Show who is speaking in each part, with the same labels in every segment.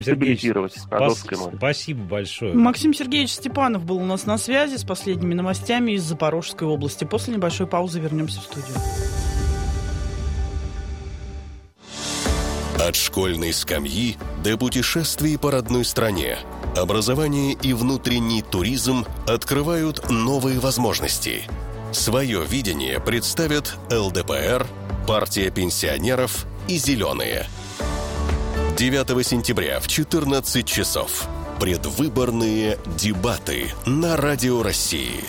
Speaker 1: стабилизировать Азовское море.
Speaker 2: Спасибо большое.
Speaker 3: Максим Сергеевич Степанов был у нас на связи с последними новостями из Запорожской области. После небольшой паузы вернемся в студию.
Speaker 4: От школьной скамьи до путешествий по родной стране. Образование и внутренний туризм открывают новые возможности. Свое видение представят ЛДПР, Партия пенсионеров и «Зеленые». 9 сентября в 14 часов. Предвыборные дебаты на Радио России.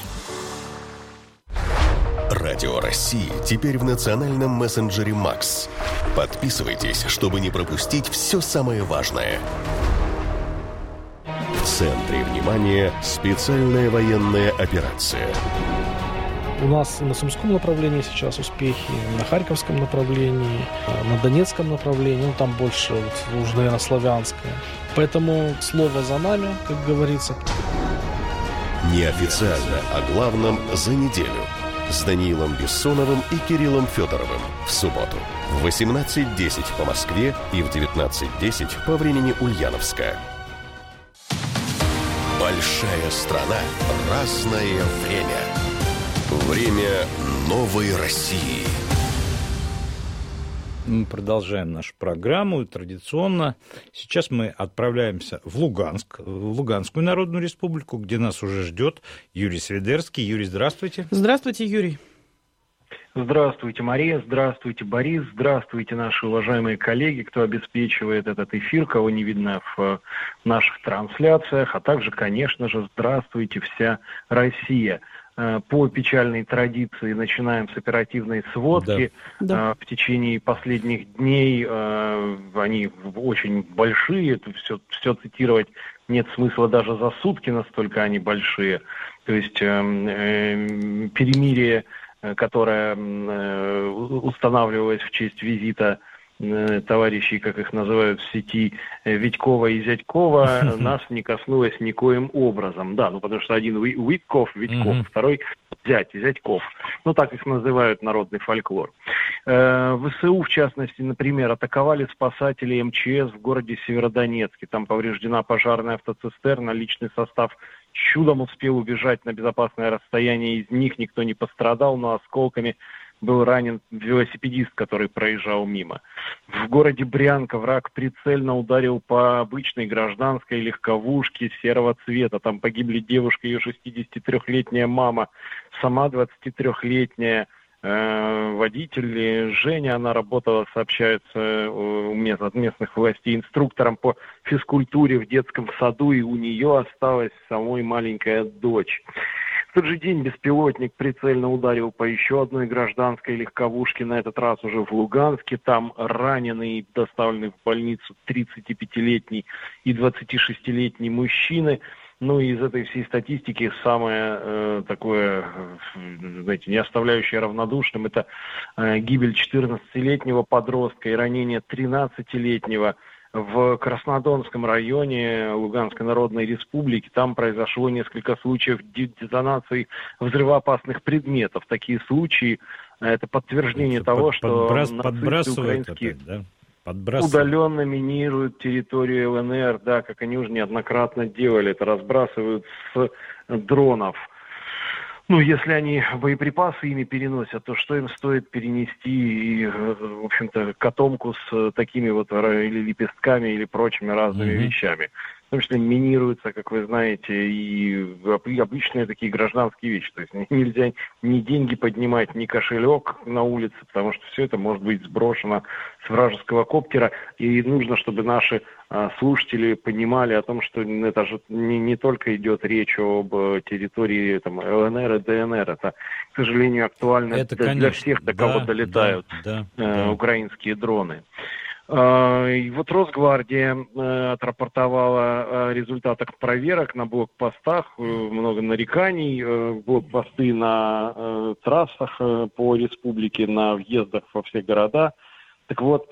Speaker 4: Радио России теперь в национальном мессенджере Макс. Подписывайтесь, чтобы не пропустить все самое важное. В центре внимания специальная военная операция.
Speaker 5: У нас на Сумском направлении сейчас успехи, на Харьковском направлении, на Донецком направлении, там больше уже, наверное, славянское. Поэтому слово за нами, как говорится.
Speaker 4: Неофициально о главном за неделю. С Даниилом Бессоновым и Кириллом Федоровым в субботу в 18:10 по Москве и в 19:10 по времени Ульяновска. Большая страна, разное время. Время новой России.
Speaker 2: Мы продолжаем нашу программу. Традиционно сейчас мы отправляемся в Луганск, в Луганскую Народную Республику, где нас уже ждет Юрий Свидерский. Юрий, здравствуйте.
Speaker 3: Здравствуйте, Юрий.
Speaker 6: Здравствуйте, Мария, здравствуйте, Борис, здравствуйте, наши уважаемые коллеги, кто обеспечивает этот эфир, кого не видно в наших трансляциях, а также, конечно же, здравствуйте, вся Россия. По печальной традиции начинаем с оперативной сводки. Да. В течение последних дней они очень большие, это все цитировать нет смысла даже за сутки, настолько они большие. То есть перемирие, которое устанавливалось в честь визита товарищей, как их называют в сети, Витькова и Зятькова, нас не коснулось никоим образом. Да, потому что один Витьков, второй Зятьков. Так их называют народный фольклор. ВСУ, в частности, например, атаковали спасатели МЧС в городе Северодонецке. Там повреждена пожарная автоцистерна, личный состав чудом успел убежать на безопасное расстояние. Из них никто не пострадал, но осколками был ранен велосипедист, который проезжал мимо. В городе Брянка враг прицельно ударил по обычной гражданской легковушке серого цвета. Там погибли девушка, ее 63-летняя мама, сама 23-летняя, водитель Женя, она работала, сообщается, от местных властей инструктором по физкультуре в детском саду, и у нее осталась самой маленькая дочь. В тот же день беспилотник прицельно ударил по еще одной гражданской легковушке, на этот раз уже в Луганске. Там ранены и доставлены в больницу 35-летний и 26-летний мужчины. Из этой всей статистики самое такое, знаете, не оставляющее равнодушным, это гибель 14-летнего подростка и ранение 13-летнего. В Краснодонском районе Луганской Народной Республики там произошло несколько случаев детонации взрывоопасных предметов. Такие случаи – это подтверждение того, что нацисты украинские удаленно минируют территорию ЛНР, да, как они уже неоднократно делали, это разбрасывают с дронов. Если они боеприпасы ими переносят, то что им стоит перенести, в общем-то, котомку с такими или лепестками, или прочими разными вещами. В том числе минируются, как вы знаете, и обычные такие гражданские вещи. То есть нельзя ни деньги поднимать, ни кошелек на улице, потому что все это может быть сброшено с вражеского коптера. И нужно, чтобы наши слушатели понимали о том, что это же не только идет речь об территории ЛНР и ДНР. Это, к сожалению, актуально это, для всех, до кого долетают украинские дроны. И Росгвардия отрапортовала о результатах проверок на блокпостах, много нареканий, блокпосты на трассах по республике, на въездах во все города. Так вот,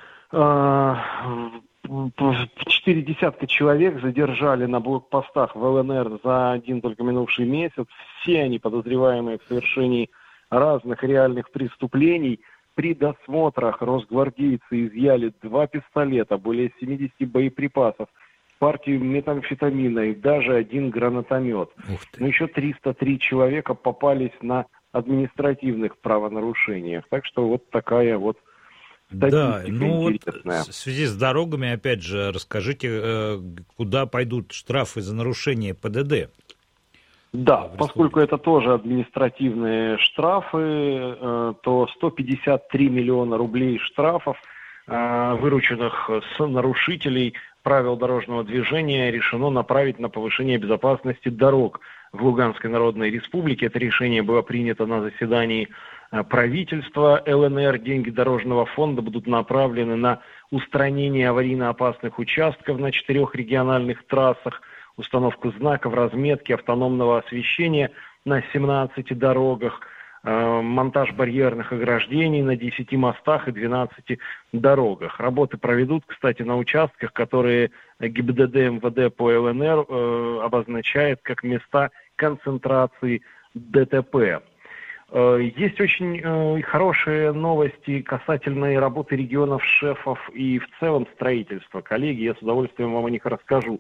Speaker 6: 40 человек задержали на блокпостах в ЛНР за один только минувший месяц. Все они подозреваемые в совершении разных реальных преступлений. При досмотрах росгвардейцы изъяли 2 пистолета, более 70 боеприпасов, партию метамфетамина и даже 1 гранатомет. Но еще 303 человека попались на административных правонарушениях. Так что вот такая вот статистика интересная.
Speaker 2: Вот в связи с дорогами, опять же, расскажите, куда пойдут штрафы за нарушение ПДД?
Speaker 6: Да, поскольку это тоже административные штрафы, то 153 миллиона рублей штрафов, вырученных с нарушителей правил дорожного движения, решено направить на повышение безопасности дорог в Луганской Народной Республике. Это решение было принято на заседании правительства ЛНР. Деньги дорожного фонда будут направлены на устранение аварийно опасных участков на 4 региональных трассах, установку знаков, разметки, автономного освещения на 17 дорогах, монтаж барьерных ограждений на 10 мостах и 12 дорогах. Работы проведут, кстати, на участках, которые ГИБДД МВД по ЛНР обозначает как места концентрации ДТП. Есть очень хорошие новости касательно работы регионов, шефов и в целом строительства. Коллеги, я с удовольствием вам о них расскажу.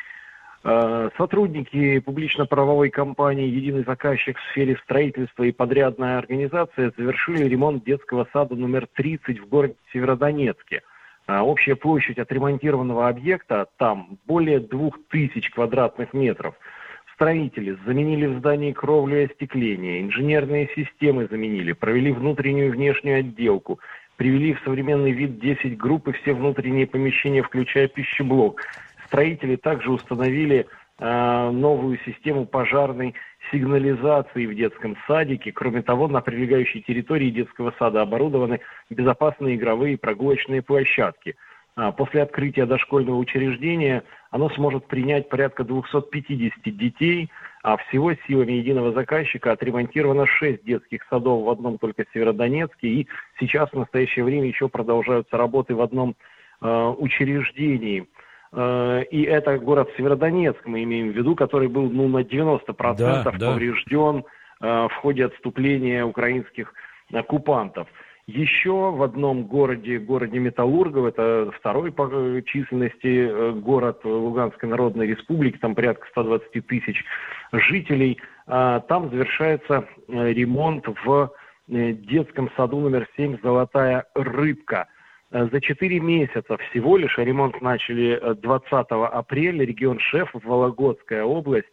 Speaker 6: Сотрудники публично-правовой компании «Единый заказчик» в сфере строительства и подрядная организация завершили ремонт детского сада номер 30 в городе Северодонецке. Общая площадь отремонтированного объекта там более 2000 квадратных метров. Строители заменили в здании кровлю и остекление, инженерные системы заменили, провели внутреннюю и внешнюю отделку, привели в современный вид 10 групп и все внутренние помещения, включая пищеблок. Строители также установили новую систему пожарной сигнализации в детском садике. Кроме того, на прилегающей территории детского сада оборудованы безопасные игровые и прогулочные площадки. После открытия дошкольного учреждения оно сможет принять порядка 250 детей, а всего силами единого заказчика отремонтировано 6 детских садов в одном только Северодонецке, и сейчас в настоящее время еще продолжаются работы в одном учреждении. И это город Северодонецк, мы имеем в виду, который был на 90% поврежден в ходе отступления украинских оккупантов. Еще в одном городе Металлургов, это второй по численности город Луганской Народной Республики, там порядка 120 тысяч жителей, там завершается ремонт в детском саду номер 7 «Золотая рыбка». За 4 месяца всего лишь, ремонт начали 20 апреля, регион Шеф, Вологодская область.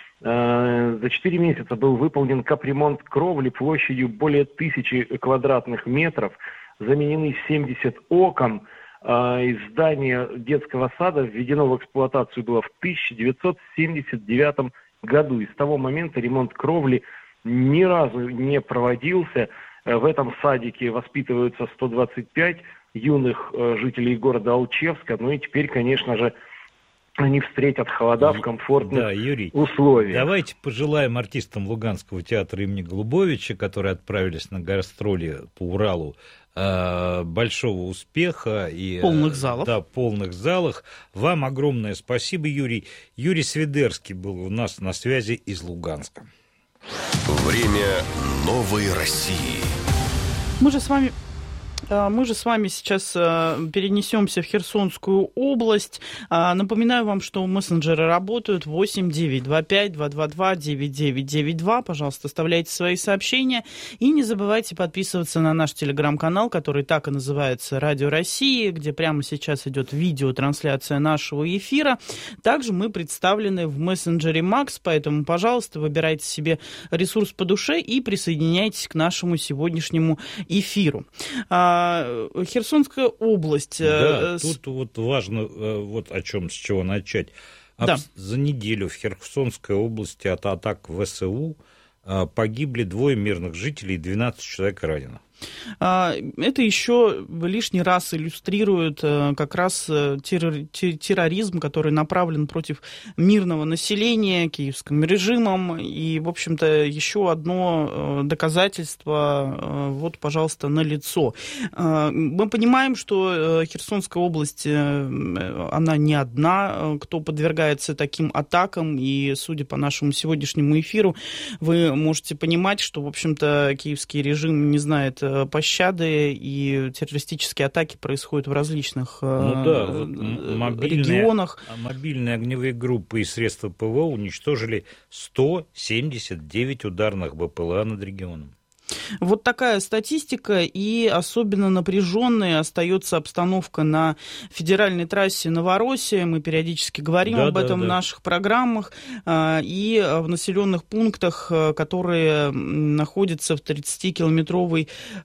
Speaker 6: За 4 месяца был выполнен капремонт кровли площадью более 1000 квадратных метров, заменены 70 окон. Из здания детского сада введено в эксплуатацию было в 1979 году. И с того момента ремонт кровли ни разу не проводился. В этом садике воспитываются 125 юных жителей города Алчевска. Ну и теперь, конечно же, они встретят холода в комфортных условиях.
Speaker 2: Давайте пожелаем артистам Луганского театра имени Голубовича, которые отправились на гастроли по Уралу, большого успеха и
Speaker 3: полных залов.
Speaker 2: Да, полных залах. Вам огромное спасибо, Юрий. Юрий Свидерский был у нас на связи из Луганска.
Speaker 4: Время новой России.
Speaker 3: Мы же с вами сейчас перенесемся в Херсонскую область. Напоминаю вам, что мессенджеры работают 8-925-222-9992. Пожалуйста, оставляйте свои сообщения. И не забывайте подписываться на наш телеграм-канал, который так и называется «Радио России», где прямо сейчас идет видеотрансляция нашего эфира. Также мы представлены в мессенджере Макс, поэтому, пожалуйста, выбирайте себе ресурс по душе и присоединяйтесь к нашему сегодняшнему эфиру. Херсонская область.
Speaker 2: Да, тут вот важно, вот о чем, с чего начать.
Speaker 3: Да.
Speaker 2: За неделю в Херсонской области от атак ВСУ погибли 2 мирных жителей и 12 человек ранено.
Speaker 3: Это еще лишний раз иллюстрирует как раз терроризм, который направлен против мирного населения киевским режимом. И, в общем-то, еще одно доказательство, вот, пожалуйста, налицо. Мы понимаем, что Херсонская область, она не одна, кто подвергается таким атакам. И, судя по нашему сегодняшнему эфиру, вы можете понимать, что, в общем-то, киевский режим не знает пощады, и террористические атаки происходят в различных регионах.
Speaker 2: Мобильные огневые группы и средства ПВО уничтожили 179 ударных БПЛА над регионом.
Speaker 3: Вот такая статистика, и особенно напряженной остается обстановка на федеральной трассе Новороссия. Мы периодически говорим об этом в наших программах. И в населенных пунктах, которые находятся в 30-километровой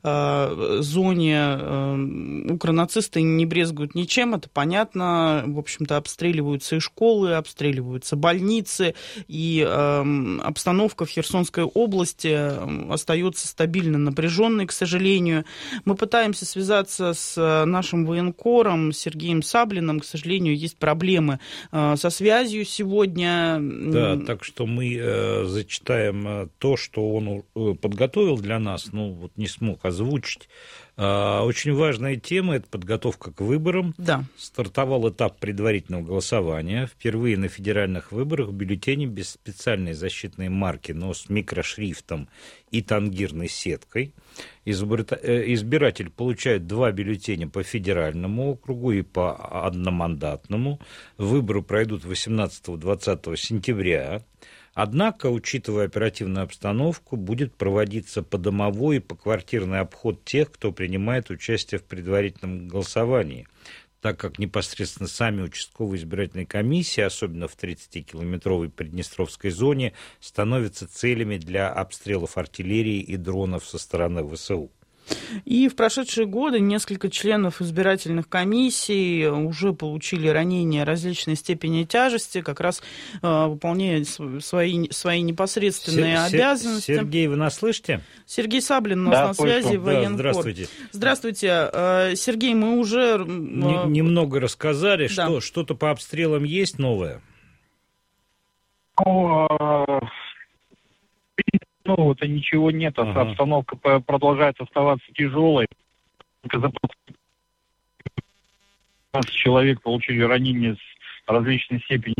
Speaker 3: зоне, укронацисты не брезгуют ничем, это понятно. В общем-то, обстреливаются и школы, обстреливаются больницы, и обстановка в Херсонской области остается стабильно напряженной, к сожалению. Мы пытаемся связаться с нашим военкором Сергеем Саблиным. К сожалению, есть проблемы со связью сегодня.
Speaker 2: Да, так что мы зачитаем то, что он подготовил для нас, не смог озвучить. Очень важная тема – это подготовка к выборам.
Speaker 3: Да.
Speaker 2: Стартовал этап предварительного голосования. Впервые на федеральных выборах в бюллетене без специальной защитной марки, но с микрошрифтом и тангирной сеткой. Избиратель получает 2 бюллетеня по федеральному округу и по одномандатному. Выборы пройдут 18-20 сентября. Однако, учитывая оперативную обстановку, будет проводиться подомовой и поквартирный обход тех, кто принимает участие в предварительном голосовании, так как непосредственно сами участковые избирательные комиссии, особенно в 30-километровой Приднестровской зоне, становятся целями для обстрелов артиллерии и дронов со стороны ВСУ.
Speaker 3: И в прошедшие годы несколько членов избирательных комиссий уже получили ранения различной степени тяжести, как раз выполняя свои непосредственные обязанности.
Speaker 2: Сергей, вы нас слышите?
Speaker 3: Сергей Саблин у нас на связи, военкор.
Speaker 2: Здравствуйте.
Speaker 3: Здравствуйте. Сергей, мы уже...
Speaker 2: Немного рассказали, что-то по обстрелам есть новое?
Speaker 7: Нового-то ничего нет, обстановка продолжает оставаться тяжелой. 15 человек получили ранения с различной степени.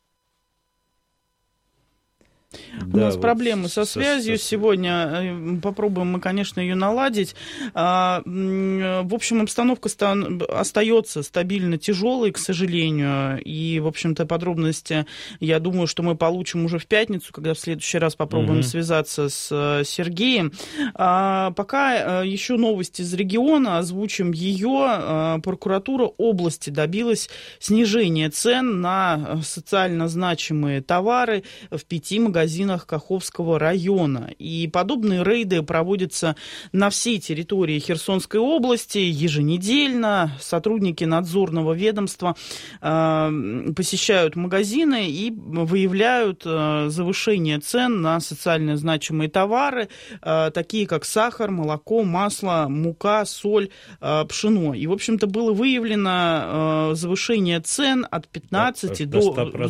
Speaker 3: У нас проблемы со связью сегодня. Попробуем мы, конечно, ее наладить. В общем, обстановка остается стабильно тяжелой, к сожалению. И, в общем-то, подробности, я думаю, что мы получим уже в пятницу, когда в следующий раз попробуем связаться с Сергеем. Пока еще новости из региона, озвучим ее. Прокуратура области добилась снижения цен на социально значимые товары в 5 магазинах Каховского района. И подобные рейды проводятся на всей территории Херсонской области еженедельно. Сотрудники надзорного ведомства посещают магазины и выявляют завышение цен на социально значимые товары, такие как сахар, молоко, масло, мука, соль, пшено. И, в общем-то, было выявлено завышение цен от 15 до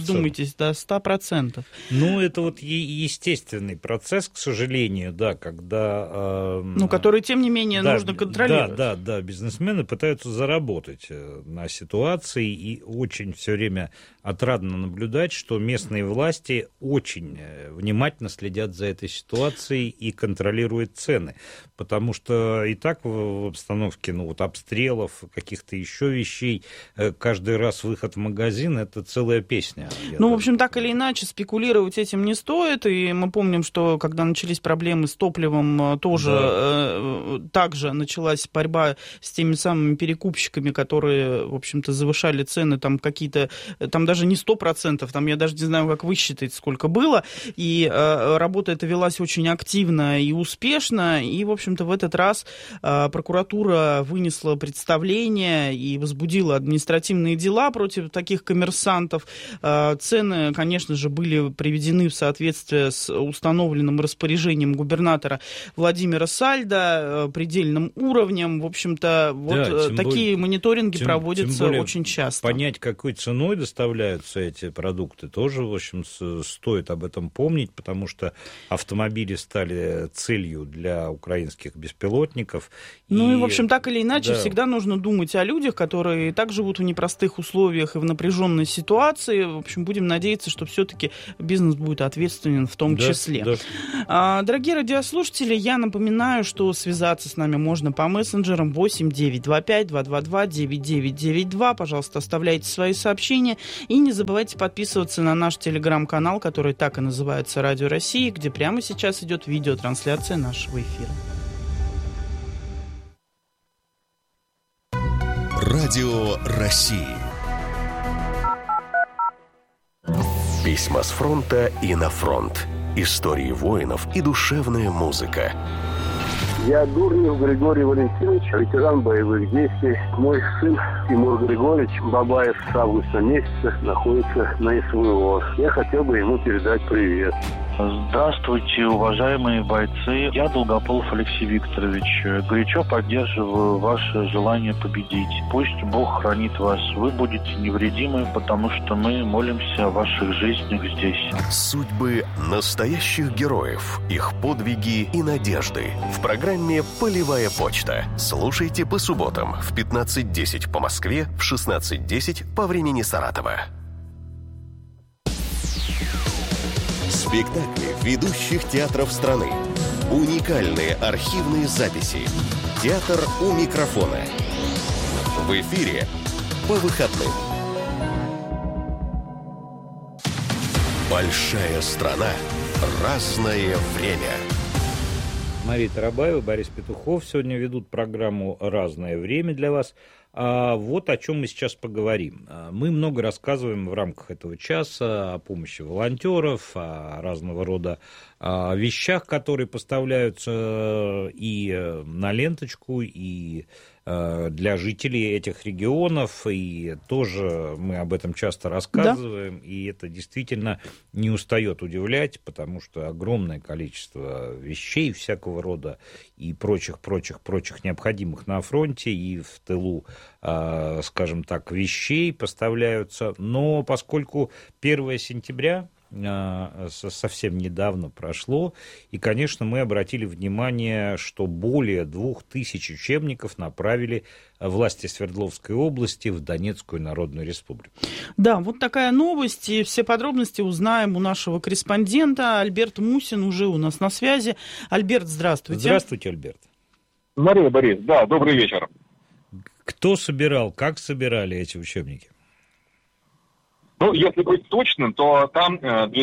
Speaker 3: 100%.
Speaker 2: Это вот естественный процесс, к сожалению, когда...
Speaker 3: который, тем не менее, нужно контролировать.
Speaker 2: Да, бизнесмены пытаются заработать на ситуации, и очень все время отрадно наблюдать, что местные власти очень внимательно следят за этой ситуацией и контролируют цены, потому что и так в обстановке обстрелов, каких-то еще вещей, каждый раз выход в магазин — это целая песня.
Speaker 3: В общем, так или иначе, спекулировать этим не стоит, и мы помним, что когда начались проблемы с топливом, тоже также началась борьба с теми самыми перекупщиками, которые, в общем-то, завышали цены, там даже не 100%, там я даже не знаю, как высчитать, сколько было, и работа эта велась очень активно и успешно, и, в общем-то, в этот раз прокуратура вынесла представление и возбудила административные дела против таких коммерсантов. Цены, конечно же, были приведены в соответствие с установленным распоряжением губернатора Владимира Сальда, предельным уровнем. В общем-то, такие мониторинги проводятся очень часто.
Speaker 2: Понять, какой ценой доставляются эти продукты, тоже, в общем, стоит об этом помнить, потому что автомобили стали целью для украинских беспилотников.
Speaker 3: И, в общем, так или иначе, всегда нужно думать о людях, которые так живут в непростых условиях и в напряженной ситуации. В общем, будем надеяться, что все-таки бизнес будет ответственен в том числе. Да. Дорогие радиослушатели, я напоминаю, что связаться с нами можно по мессенджерам 8-925-222-9992. Пожалуйста, оставляйте свои сообщения и не забывайте подписываться на наш телеграм-канал, который так и называется «Радио России», где прямо сейчас идет видеотрансляция нашего эфира.
Speaker 4: Радио России. Письма с фронта и на фронт. Истории воинов и душевная музыка.
Speaker 8: Я Дурнев Григорий Валентинович, ветеран боевых действий. Мой сын Тимур Григорьевич Бабаев с августа месяца находится на СВО. Я хотел бы ему передать привет.
Speaker 7: Здравствуйте, уважаемые бойцы. Я Долгополов Алексей Викторович. Горячо поддерживаю ваше желание победить. Пусть Бог хранит вас. Вы будете невредимы, потому что мы молимся о ваших жизнях здесь.
Speaker 4: Судьбы настоящих героев, их подвиги и надежды. В программе «Полевая почта». Слушайте по субботам в 15:10 по Москве, в 16:10 по времени Саратова. Спектакли ведущих театров страны. Уникальные архивные записи. Театр у микрофона. В эфире по выходным. Большая страна. Разное время.
Speaker 2: Мария Тарабаева, Борис Петухов сегодня ведут программу «Разное время» для вас. Вот о чем мы сейчас поговорим. Мы много рассказываем в рамках этого часа о помощи волонтеров, о разного рода вещах, которые поставляются и на ленточку, и для жителей этих регионов, и тоже мы об этом часто рассказываем, да. И это действительно не устает удивлять, потому что огромное количество вещей всякого рода и прочих необходимых на фронте и в тылу, скажем так, вещей поставляются, но поскольку 1 сентября совсем недавно прошло, и, конечно, мы обратили внимание, что более 2000 учебников направили власти Свердловской области в Донецкую Народную Республику. Да, вот такая новость, и все подробности узнаем у нашего корреспондента. Альберт Мусин уже у нас на связи. Альберт, здравствуйте. Здравствуйте, Альберт.
Speaker 9: Мария, Борис, да, добрый вечер.
Speaker 2: Кто собирал, как собирали эти учебники?
Speaker 9: Ну, если быть точным, то там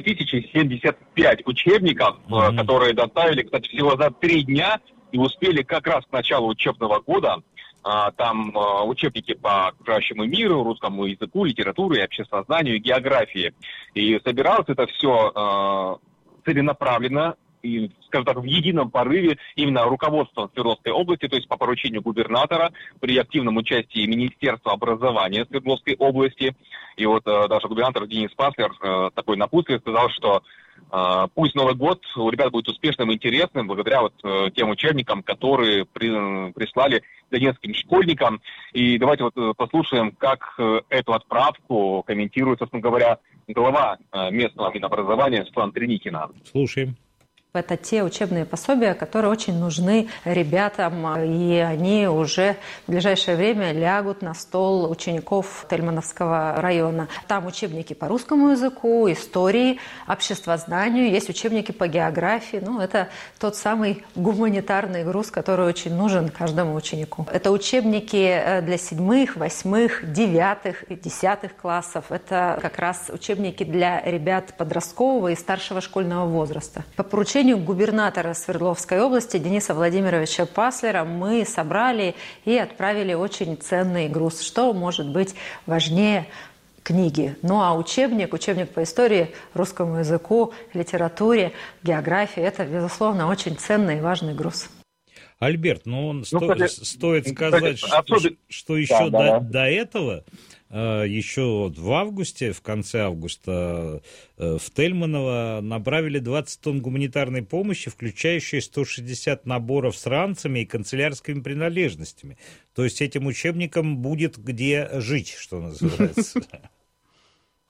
Speaker 9: 2075 учебников, которые доставили, кстати, всего за 3 дня, и успели как раз к началу учебного года. Там учебники по окружающему миру, русскому языку, литературе, обществознанию, географии. И собиралось это все целенаправленно, и, скажем так, в едином порыве именно руководством Свердловской области, то есть по поручению губернатора, при активном участии Министерства образования Свердловской области. И вот даже губернатор Денис Паслер такой напутствие сказал, что пусть Новый год у ребят будет успешным и интересным благодаря вот тем учебникам, которые прислали донецким школьникам. И давайте вот послушаем, как эту отправку комментирует, собственно говоря, глава местного Минобразования Светлана Треникина.
Speaker 2: Слушаем.
Speaker 10: Это те учебные пособия, которые очень нужны ребятам, и они уже в ближайшее время лягут на стол учеников Тельмановского района. Там учебники по русскому языку, истории, обществознанию, есть учебники по географии. Ну, это тот самый гуманитарный груз, который очень нужен каждому ученику. Это учебники для 7, 8, 9 и 10 классов. Это как раз учебники для ребят подросткового и старшего школьного возраста. По поручению губернатора Свердловской области Дениса Владимировича Паслера мы собрали и отправили очень ценный груз. Что может быть важнее книги? Ну а учебник по истории, русскому языку, литературе, географии – это, безусловно, очень ценный и важный груз.
Speaker 2: Альберт, стоит сказать, что еще до этого, еще в августе, в конце августа, в Тельманово направили 20 тонн гуманитарной помощи, включающие 160 наборов с ранцами и канцелярскими принадлежностями. То есть этим учебникам будет где жить, что называется.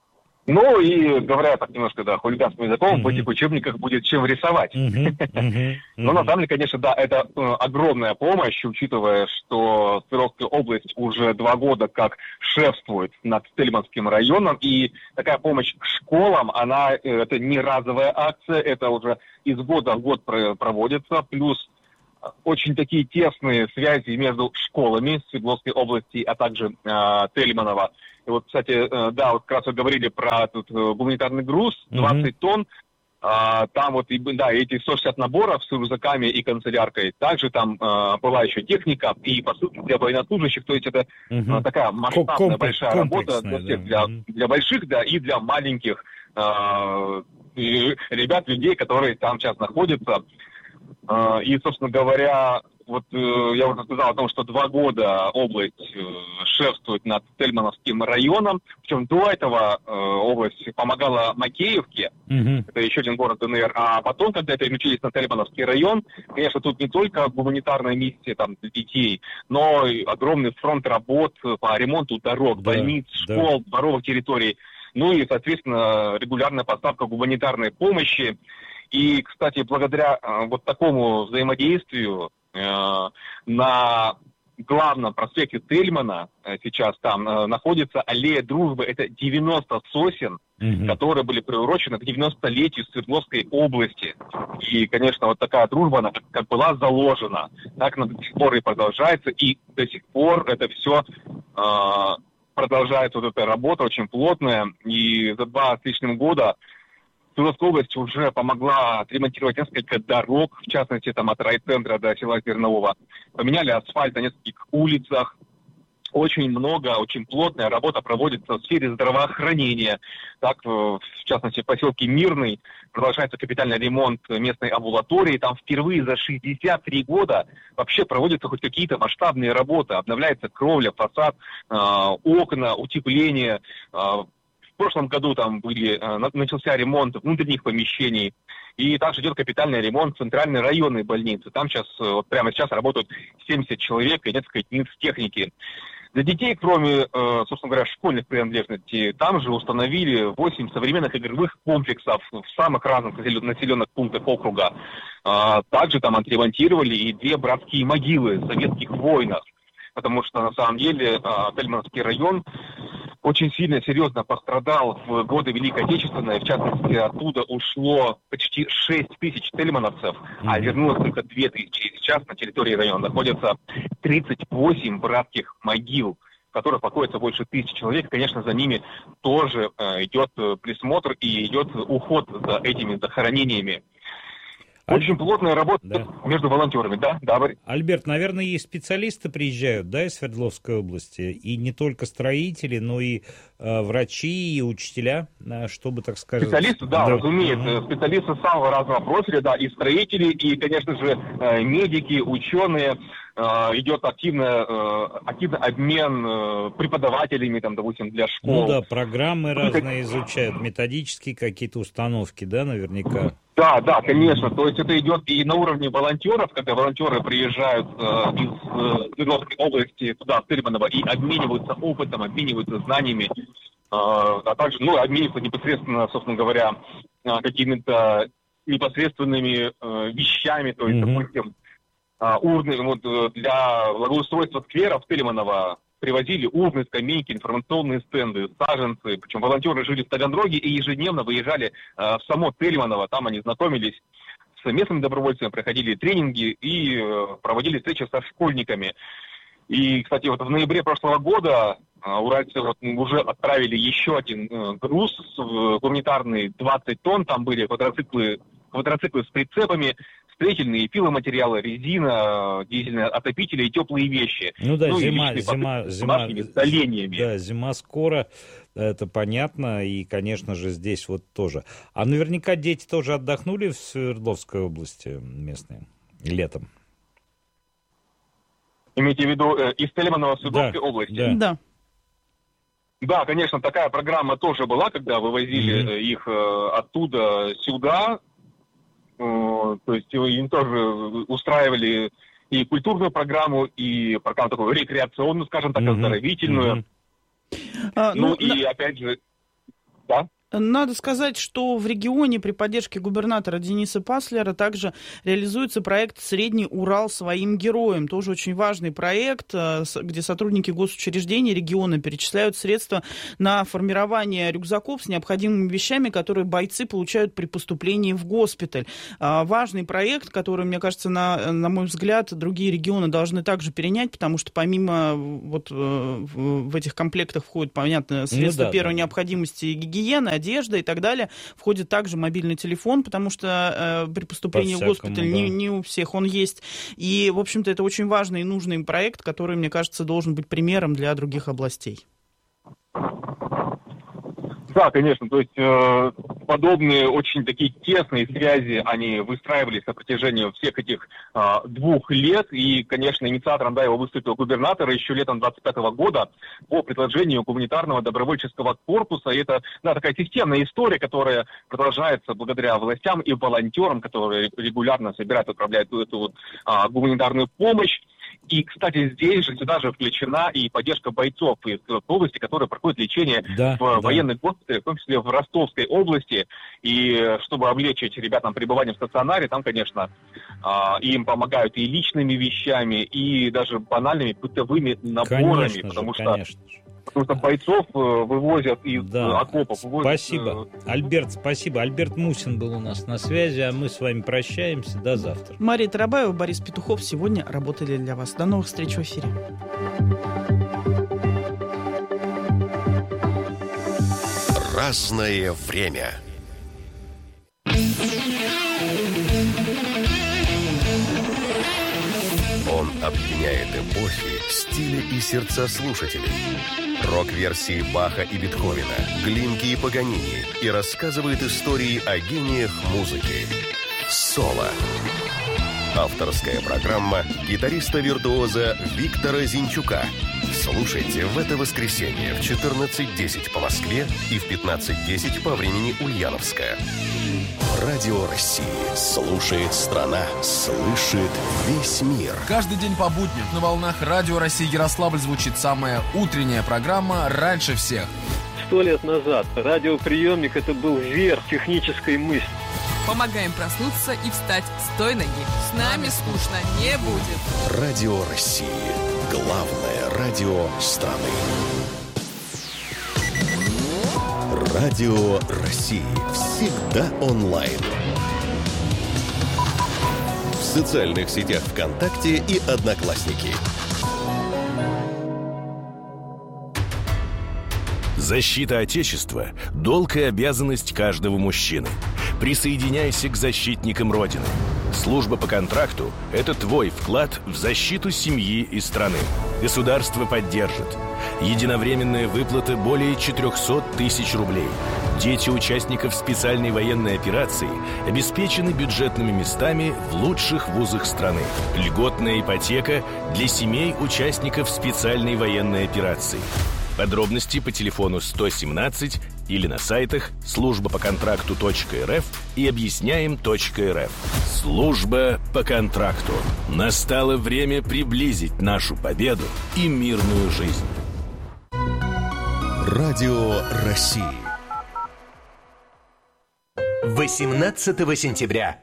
Speaker 9: Ну и говоря так немножко, да, хулиганским языком, в этих учебниках будет чем рисовать. Но на самом деле, конечно, да, это огромная помощь, учитывая, что Свердловская область уже 2 года как шефствует над Тельманским районом, и такая помощь школам, это не разовая акция, это уже из года в год проводится, плюс очень такие тесные связи между школами Свердловской области, а также Тельманова. И вот, кстати, да, вот как раз вы говорили про тут гуманитарный груз, 20 тонн. Там вот, да, эти 160 наборов с рюкзаками и канцеляркой. Также там была еще техника и посылки для военнослужащих. То есть это такая масштабная большая работа для всех, для больших, да, и для маленьких ребят, людей, которые там сейчас находятся. И, собственно говоря, вот я уже сказал о том, что 2 года область шефствует над Тельмановским районом. Причем до этого область помогала Макеевке, это еще один город ДНР. А потом, когда переключились на Тельмановский район, конечно, тут не только гуманитарная миссия там, для детей, но и огромный фронт работ по ремонту дорог, больниц, школ, дворовых территорий. Ну и, соответственно, регулярная поставка гуманитарной помощи. И, кстати, благодаря вот такому взаимодействию на главном проспекте Тельмана сейчас там находится аллея Дружбы. Это 90 сосен, которые были приурочены к 90-летию Свердловской области. И, конечно, вот такая дружба, она как была заложена, так она до сих пор и продолжается. И до сих пор это все продолжается, вот эта работа очень плотная. И за 2 с лишним года Свердловская область уже помогла отремонтировать несколько дорог, в частности, там от райцентра до села Зернового. Поменяли асфальт на нескольких улицах. Очень много, очень плотная работа проводится в сфере здравоохранения. Так, в частности, в поселке Мирный продолжается капитальный ремонт местной амбулатории. Там впервые за 63 года вообще проводятся хоть какие-то масштабные работы. Обновляется кровля, фасад, окна, утепление. В прошлом году там начался ремонт внутренних помещений. И также идет капитальный ремонт центральной районной больницы. Там сейчас, вот прямо сейчас работают 70 человек и несколько единиц техники. Для детей, кроме, собственно говоря, школьных принадлежностей, там же установили 8 современных игровых комплексов в самых разных населенных пунктах округа. Также там отремонтировали и 2 братские могилы советских воинов. Потому что, на самом деле, Тельмановский район очень сильно, серьезно пострадал в годы Великой Отечественной. В частности, оттуда ушло почти 6 тысяч тельмановцев, а вернулось только 2 тысячи. Сейчас на территории района находятся 38 братских могил, в которых покоится больше 1000 человек. Конечно, за ними тоже идет присмотр и идет уход за этими захоронениями. Очень плотная работа между волонтерами, да?
Speaker 2: Альберт, наверное, и специалисты приезжают, да, из Свердловской области, и не только строители, но и врачи, и учителя, чтобы, так сказать...
Speaker 9: Специалисты, да, разумеется, специалисты самого разного профиля, да, и строители, и, конечно же, медики, ученые. Идет активный обмен преподавателями, там, допустим, для школ.
Speaker 2: Ну да, программы разные изучают, методические какие-то установки, да, наверняка?
Speaker 9: Да, конечно. То есть это идет и на уровне волонтеров, когда волонтеры приезжают из Свердловской области туда, в Тельманово, и обмениваются опытом, обмениваются знаниями, а также, обмениваются непосредственно, собственно говоря, какими-то непосредственными вещами, то есть, допустим, урны, вот для благоустройства скверов Тельманова привозили урны, скамейки, информационные стенды, саженцы. Причем волонтеры жили в Таганроге и ежедневно выезжали в само Тельманово. Там они знакомились с местными добровольцами, проходили тренинги и проводили встречи со школьниками. И, кстати, вот в ноябре прошлого года уральцы уже отправили еще один груз гуманитарный, 20 тонн. Там были квадроциклы с прицепами, строительные пиломатериалы, резина, дизельные отопители и теплые вещи.
Speaker 2: Ну да, зима скоро, это понятно, и, конечно же, здесь вот тоже. А наверняка дети тоже отдохнули в Свердловской области местные летом?
Speaker 9: Имеете в виду из Тельманова в Свердловской области?
Speaker 3: Да.
Speaker 9: Да, конечно, такая программа тоже была, когда вывозили их оттуда сюда. То есть им тоже устраивали и культурную программу, и программу такую рекреационную, скажем так, оздоровительную. И опять же, да.
Speaker 3: Надо сказать, что в регионе при поддержке губернатора Дениса Паслера также реализуется проект «Средний Урал своим героям». Тоже очень важный проект, где сотрудники госучреждений региона перечисляют средства на формирование рюкзаков с необходимыми вещами, которые бойцы получают при поступлении в госпиталь. Важный проект, который, мне кажется, на мой взгляд, другие регионы должны также перенять, потому что помимо вот в этих комплектах входят, понятно, средства первой необходимости и гигиены, одежда и так далее. Входит также мобильный телефон, потому что при поступлении в госпиталь не у всех он есть. И, в общем-то, это очень важный и нужный проект, который, мне кажется, должен быть примером для других областей.
Speaker 9: Да, конечно, то есть подобные очень такие тесные связи, они выстраивались на протяжении всех этих 2 лет, и, конечно, инициатором его выступил губернатор еще летом 2025 года по предложению гуманитарного добровольческого корпуса, и это такая системная история, которая продолжается благодаря властям и волонтерам, которые регулярно собирают, отправляют эту гуманитарную помощь. И, кстати, здесь же, сюда же включена и поддержка бойцов из области, которые проходят лечение в военных госпиталях, в том числе в Ростовской области. И чтобы облегчить ребятам пребывание в стационаре, там, конечно, им помогают и личными вещами, и даже банальными бытовыми наборами. Потому что бойцов вывозят из окопов.
Speaker 2: Спасибо. Альберт, спасибо. Альберт Мусин был у нас на связи, а мы с вами прощаемся. До завтра.
Speaker 3: Мария Тарабаева, Борис Петухов сегодня работали для вас. До новых встреч в эфире.
Speaker 4: Разное время. Он объединяет эпохи, стили и сердца слушателей. Рок-версии Баха и Бетховена, Глинки и Паганини, и рассказывает истории о гениях музыки. Соло. Авторская программа гитариста-виртуоза Виктора Зинчука. Слушайте в это воскресенье в 14:10 по Москве и в 15:10 по времени Ульяновска. Радио России. Слушает страна. Слышит весь мир.
Speaker 11: Каждый день по будням на волнах Радио России Ярославль звучит самая утренняя программа «Раньше всех».
Speaker 12: 100 лет назад радиоприемник — это был верх технической мысли.
Speaker 13: Помогаем проснуться и встать с той ноги. С нами скучно не будет.
Speaker 4: Радио России. Главное радио страны. Радио России. Всегда онлайн. В социальных сетях ВКонтакте и Одноклассники.
Speaker 14: Защита Отечества – долг и обязанность каждого мужчины. Присоединяйся к защитникам Родины. Служба по контракту – это твой вклад в защиту семьи и страны. Государство поддержит. Единовременная выплата более 400 тысяч рублей. Дети участников специальной военной операции обеспечены бюджетными местами в лучших вузах страны. Льготная ипотека для семей участников специальной военной операции. Подробности по телефону 117 или на сайтах службапоконтракту.рф и объясняем.рф. Служба по контракту. Настало время приблизить нашу победу и мирную жизнь.
Speaker 4: Радио России.
Speaker 15: 18 сентября.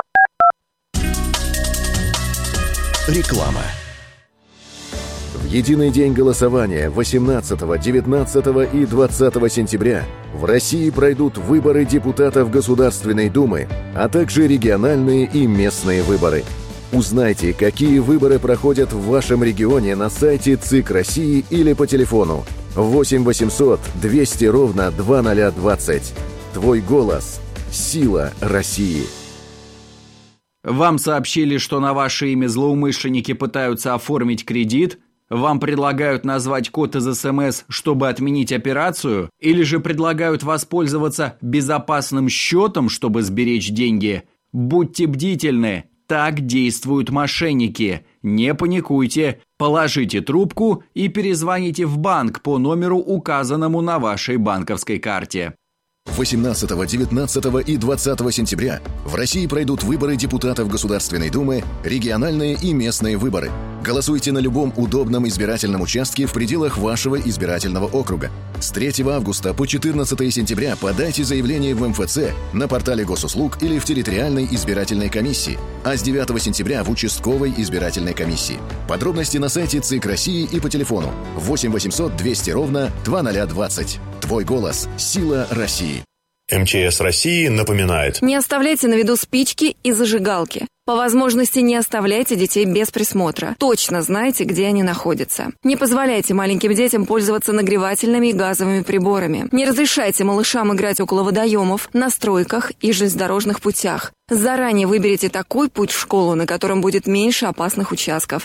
Speaker 4: Реклама. В единый день голосования 18, 19 и 20 сентября в России пройдут выборы депутатов Государственной Думы, а также региональные и местные выборы. Узнайте, какие выборы проходят в вашем регионе на сайте ЦИК России или по телефону 8 800 200 ровно 2020. Твой голос – сила России.
Speaker 16: Вам сообщили, что на ваше имя злоумышленники пытаются оформить кредит? Вам предлагают назвать код из СМС, чтобы отменить операцию? Или же предлагают воспользоваться безопасным счетом, чтобы сберечь деньги? Будьте бдительны, так действуют мошенники. Не паникуйте, положите трубку и перезвоните в банк по номеру, указанному на вашей банковской карте.
Speaker 17: 18, 19 и 20 сентября в России пройдут выборы депутатов Государственной Думы, региональные и местные выборы. Голосуйте на любом удобном избирательном участке в пределах вашего избирательного округа. С 3 августа по 14 сентября подайте заявление в МФЦ, на портале госуслуг или в территориальной избирательной комиссии, а с 9 сентября в участковой избирательной комиссии. Подробности на сайте ЦИК России и по телефону 8 800 200 ровно 2020. Твой голос – сила России.
Speaker 18: МЧС России напоминает:
Speaker 19: не оставляйте на виду спички и зажигалки. По возможности не оставляйте детей без присмотра. Точно знайте, где они находятся. Не позволяйте маленьким детям пользоваться нагревательными и газовыми приборами. Не разрешайте малышам играть около водоемов, на стройках и железнодорожных путях. Заранее выберите такой путь в школу, на котором будет меньше опасных участков.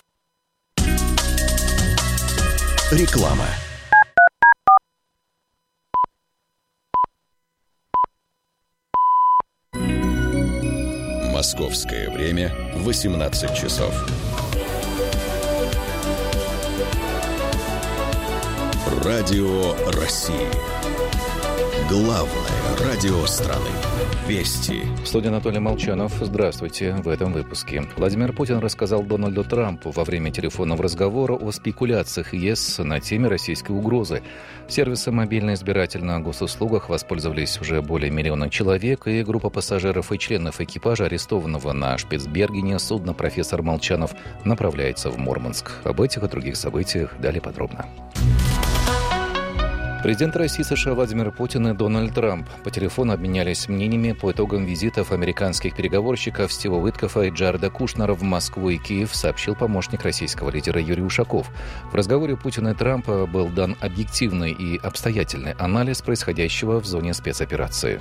Speaker 17: Реклама.
Speaker 20: Московское время 18 часов. Радио России. Главное радио страны. Вести.
Speaker 21: В студии Анатолий Молчанов. Здравствуйте. В этом выпуске. Владимир Путин рассказал Дональду Трампу во время телефонного разговора о спекуляциях ЕС на теме российской угрозы. Сервисы мобильной избиратель на госуслугах воспользовались уже более миллиона человек, и группа пассажиров и членов экипажа арестованного на Шпицбергене судна «Профессор Молчанов» направляется в Мурманск. Об этих и других событиях далее подробно. Президент России США Владимир Путин и Дональд Трамп по телефону обменялись мнениями по итогам визитов американских переговорщиков Стива Уиткофа и Джареда Кушнера в Москву и Киев, сообщил помощник российского лидера Юрий Ушаков. В разговоре Путина и Трампа был дан объективный и обстоятельный анализ происходящего в зоне спецоперации.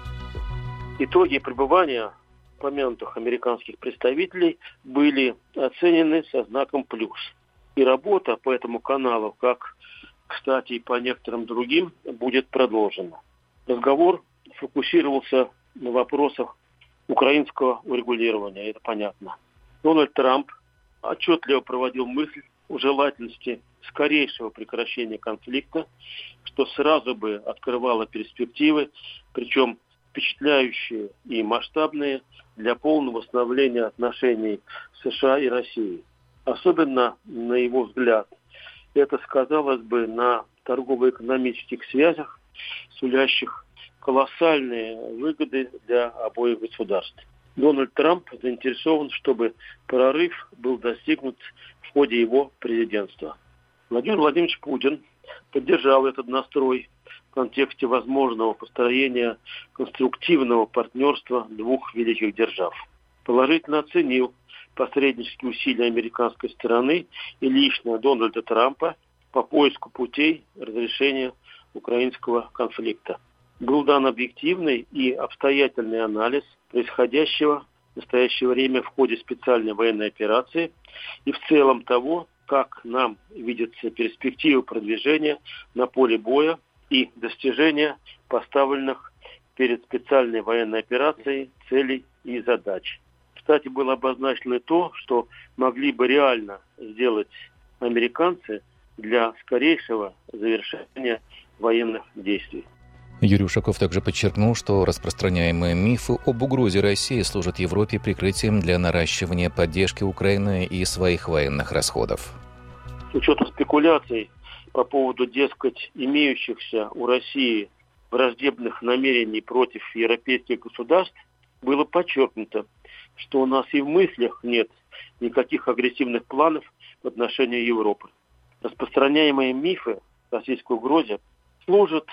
Speaker 22: Итоги пребывания упомянутых американских представителей были оценены со знаком плюс. И работа по этому каналу, как, кстати, и по некоторым другим, будет продолжена. Разговор фокусировался на вопросах украинского урегулирования, это понятно. Дональд Трамп отчетливо проводил мысль о желательности скорейшего прекращения конфликта, что сразу бы открывало перспективы, причем впечатляющие и масштабные, для полного восстановления отношений США и России. Особенно, на его взгляд, это сказалось бы на торгово-экономических связях, сулящих колоссальные выгоды для обоих государств. Дональд Трамп заинтересован, чтобы прорыв был достигнут в ходе его президентства. Владимир Владимирович Путин поддержал этот настрой в контексте возможного построения конструктивного партнерства двух великих держав. Положительно оценил посреднические усилия американской стороны и лично Дональда Трампа по поиску путей разрешения украинского конфликта. Был дан объективный и обстоятельный анализ происходящего в настоящее время в ходе специальной военной операции и в целом того, как нам видятся перспективы продвижения на поле боя и достижения поставленных перед специальной военной операцией целей и задач. Кстати, было обозначено то, что могли бы реально сделать американцы для скорейшего завершения военных действий.
Speaker 21: Юрий Ушаков также подчеркнул, что распространяемые мифы об угрозе России служат Европе прикрытием для наращивания поддержки Украины и своих военных расходов.
Speaker 22: С учетом спекуляций по поводу, дескать, имеющихся у России враждебных намерений против европейских государств, было подчеркнуто, что у нас и в мыслях нет никаких агрессивных планов в отношении Европы. Распространяемые мифы о российской угрозе служат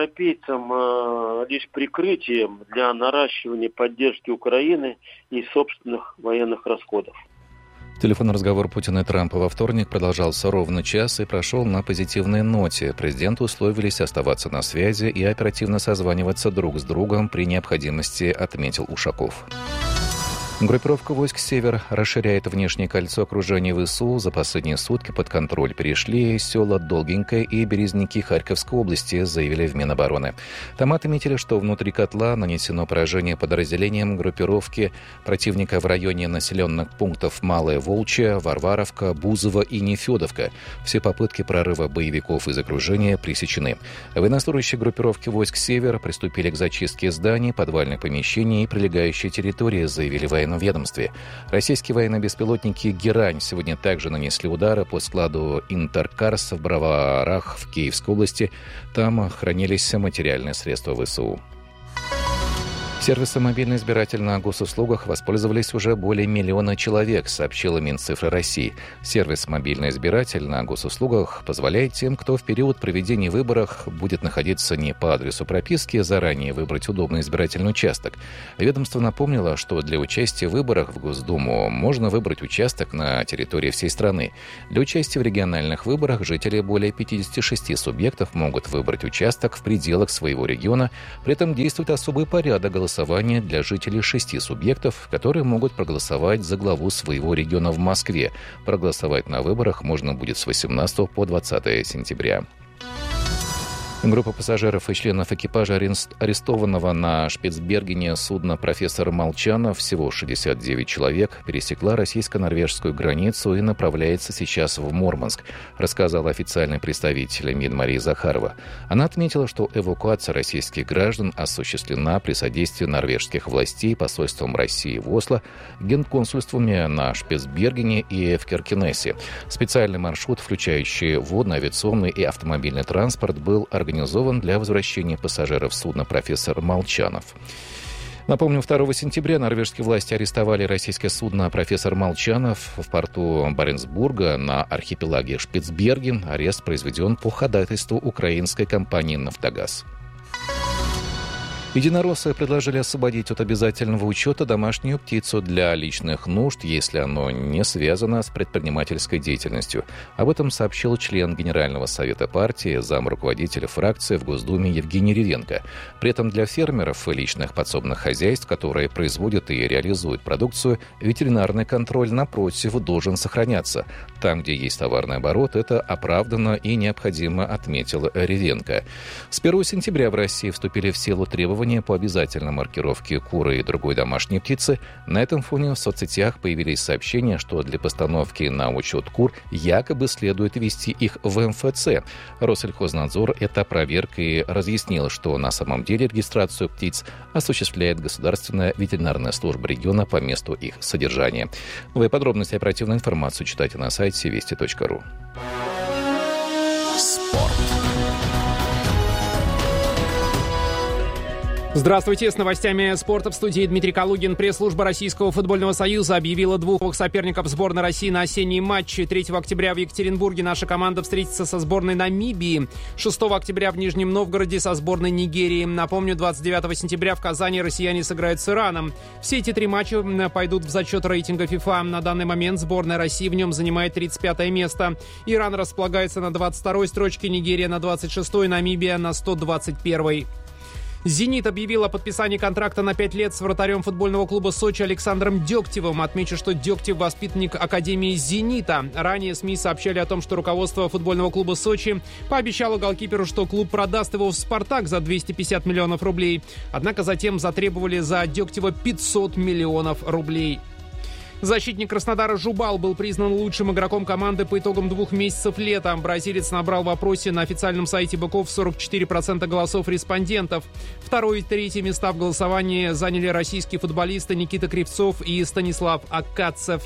Speaker 22: европейцам лишь прикрытием для наращивания поддержки Украины и собственных военных расходов.
Speaker 21: Телефонный разговор Путина и Трампа во вторник продолжался ровно час и прошел на позитивной ноте. Президенты условились оставаться на связи и оперативно созваниваться друг с другом при необходимости, отметил Ушаков. Группировка войск «Север» расширяет внешнее кольцо окружения ВСУ. За последние сутки под контроль перешли села Долгенькое и Березники Харьковской области, заявили в Минобороны. Там отметили, что внутри котла нанесено поражение подразделениям группировки противника в районе населенных пунктов Малая Волчья, Варваровка, Бузово и Нефедовка. Все попытки прорыва боевиков из окружения пресечены. Военнослужащие группировки войск «Север» приступили к зачистке зданий, подвальных помещений и прилегающей территории, заявили военнослужащие. В ведомстве. Российские военные беспилотники «Герань» сегодня также нанесли удары по складу «Интеркарс» в Броварах в Киевской области. Там хранились материальные средства ВСУ. Сервисом «Мобильный избиратель» на госуслугах воспользовались уже более миллиона человек, сообщила Минцифры России. Сервис «Мобильный избиратель» на госуслугах позволяет тем, кто в период проведения выборов будет находиться не по адресу прописки, заранее выбрать удобный избирательный участок. Ведомство напомнило, что для участия в выборах в Госдуму можно выбрать участок на территории всей страны. Для участия в региональных выборах жители более 56 субъектов могут выбрать участок в пределах своего региона. При этом действует особый порядок голосования для жителей 6 субъектов, которые могут проголосовать за главу своего региона в Москве. Проголосовать на выборах можно будет с 18 по 20 сентября. Группа пассажиров и членов экипажа арестованного на Шпицбергене судна «Профессор Молчанов», всего 69 человек, пересекла российско-норвежскую границу и направляется сейчас в Мурманск, рассказала официальный представитель МИД Мария Захарова. Она отметила, что эвакуация российских граждан осуществлена при содействии норвежских властей, посольством России в Осло, генконсульствами на Шпицбергене и в Киркенесе. Специальный маршрут, включающий водный, авиационный и автомобильный транспорт, был организован для возвращения пассажиров судна «Профессор Молчанов». Напомню, 2 сентября норвежские власти арестовали российское судно «Профессор Молчанов» в порту Баренцбурга на архипелаге Шпицберген. Арест произведен по ходатайству украинской компании «Нафтогаз». Единороссы предложили освободить от обязательного учета домашнюю птицу для личных нужд, если оно не связано с предпринимательской деятельностью. Об этом сообщил член Генерального совета партии, замруководителя фракции в Госдуме Евгений Ревенко. При этом для фермеров и личных подсобных хозяйств, которые производят и реализуют продукцию, ветеринарный контроль, напротив, должен сохраняться. Там, где есть товарный оборот, это оправдано и необходимо, отметил Ревенко. С 1 сентября в России вступили в силу требования по обязательной маркировке куры и другой домашней птицы. На этом фоне в соцсетях появились сообщения, что для постановки на учет кур якобы следует ввести их в МФЦ. Россельхознадзор это проверка и разъяснил, что на самом деле регистрацию птиц осуществляет Государственная ветеринарная служба региона по месту их содержания. Новые подробности и оперативную информацию читайте на сайте вести.ру.
Speaker 1: Спорт. Здравствуйте, с новостями спорта в студии Дмитрий Калугин. Пресс-служба Российского футбольного союза объявила двух соперников сборной России на осенние матчи. 3 октября в Екатеринбурге наша команда встретится со сборной Намибии. 6 октября в Нижнем Новгороде со сборной Нигерии. Напомню, 29 сентября в Казани россияне сыграют с Ираном. Все эти 3 матча пойдут в зачет рейтинга FIFA. На данный момент сборная России в нем занимает 35 место. Иран располагается на 22-й строчке, Нигерия на 26-й, Намибия на 121-й. «Зенит» объявил о подписании контракта на 5 лет с вратарем футбольного клуба «Сочи» Александром Дегтевым. Отмечу, что Дегтев – воспитанник Академии «Зенита». Ранее СМИ сообщали о том, что руководство футбольного клуба «Сочи» пообещало голкиперу, что клуб продаст его в «Спартак» за 250 миллионов рублей. Однако затем затребовали за Дегтева 500 миллионов рублей. Защитник Краснодара Жубал был признан лучшим игроком команды по итогам 2 месяцев лета. Бразилец набрал в опросе на официальном сайте «Быков» 44% голосов респондентов. 2 и 3 места в голосовании заняли российские футболисты Никита Кривцов и Станислав Акацев.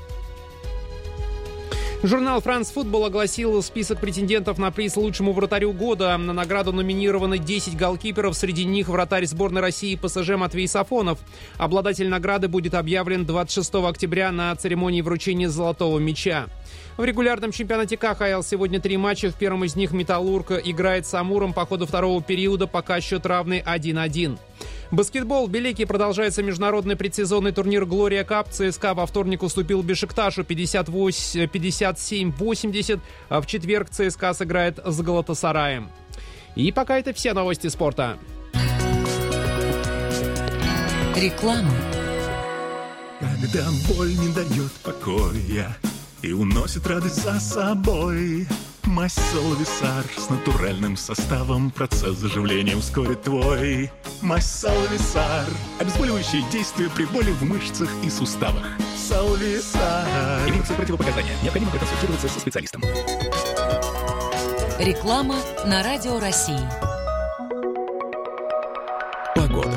Speaker 1: Журнал «France Football» огласил список претендентов на приз лучшему вратарю года. На награду номинированы 10 голкиперов, среди них вратарь сборной России ПСЖ Матвей Сафонов. Обладатель награды будет объявлен 26 октября на церемонии вручения «Золотого мяча». В регулярном чемпионате КХЛ сегодня 3 матча. В первом из них «Металлург» играет с «Амуром» по ходу второго периода, пока счет равный 1-1. Баскетбол. В Белеке продолжается международный предсезонный турнир «Глория Кап». ЦСКА во вторник уступил Бешикташу 57-80. А в четверг ЦСКА сыграет с Галатасараем. И пока это все новости спорта.
Speaker 5: Реклама. Когда боль не дает покоя и уносит радость за собой. Мазь Салвисар с натуральным составом, процесс заживления ускорит твой. Мазь Салвисар, обезболивающее действие при боли в мышцах и суставах. Салвисар. Имеются противопоказания. Необходимо проконсультироваться со специалистом.
Speaker 6: Реклама на Радио России.
Speaker 20: Погода.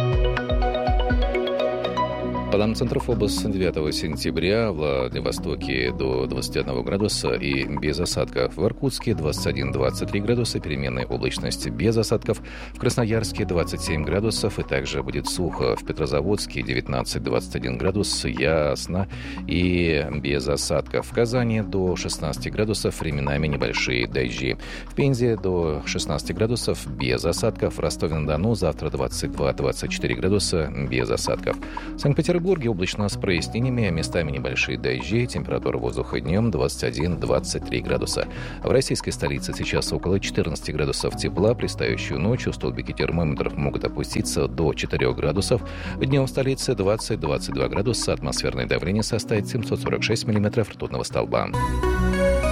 Speaker 21: По данным Центрофобос, 9 сентября в Владивостоке до 21 градуса и без осадков. В Иркутске 21-23 градуса, переменная облачность без осадков. В Красноярске 27 градусов и также будет сухо. В Петрозаводске 19-21 градус, ясно и без осадков. В Казани до 16 градусов, временами небольшие дожди. В Пензе до 16 градусов, без осадков. В Ростове-на-Дону завтра 22-24 градуса, без осадков. В Санкт-Петербурге облачно с прояснениями, местами небольшие дожди, температура воздуха днем 21-23 градуса. В российской столице сейчас около 14 градусов тепла, предстоящую ночью столбики термометров могут опуститься до 4 градусов. Днем в столице 20-22 градуса, атмосферное давление составит 746 миллиметров ртутного столба.